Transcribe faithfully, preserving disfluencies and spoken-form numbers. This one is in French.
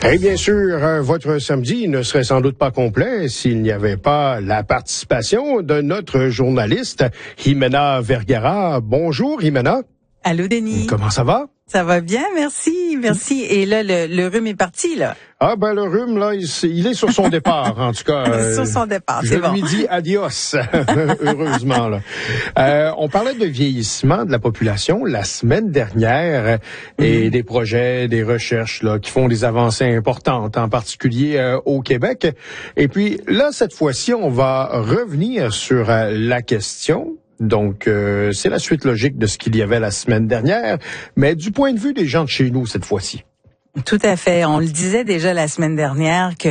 Et bien sûr, euh, votre samedi ne serait sans doute pas complet s'il n'y avait pas la participation de notre journaliste Jimena Vergara. Bonjour Jimena. Allô Denis. Comment ça va? Ça va bien, merci, merci. Et là, le, le rhume est parti, là. Ah ben le rhume, là, il, il est sur son départ, en tout cas. Euh, sur son départ, c'est bon. Je lui dis adios, heureusement. Là. Euh, on parlait de vieillissement de la population la semaine dernière et mm-hmm. des projets, des recherches là qui font des avancées importantes, en particulier euh, au Québec. Et puis là, cette fois-ci, on va revenir sur euh, la question. Donc, euh, c'est la suite logique de ce qu'il y avait la semaine dernière, mais du point de vue des gens de chez nous cette fois-ci. Tout à fait. On le disait déjà la semaine dernière que